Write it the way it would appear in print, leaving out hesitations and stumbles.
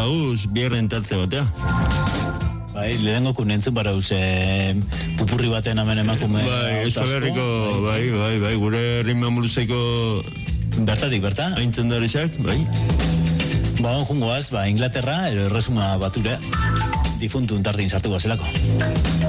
gauz, bierren tarte batea. Bai, lehenengo kunentzun barauz pupurri baten hemen emakume. Bai, Euskal Herriko, bai, gure ritma muruzaiko bertatik, berta? Aintzen darizak, bai. Jungoaz, Inglaterra, erresuma bature, difuntun tartin sartu gazelako.